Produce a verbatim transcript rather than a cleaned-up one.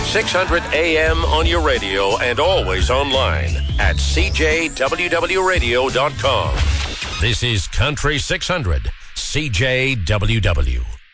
six hundred A M on your radio and always online at c j w w radio dot com. This is Country six hundred, C J W W.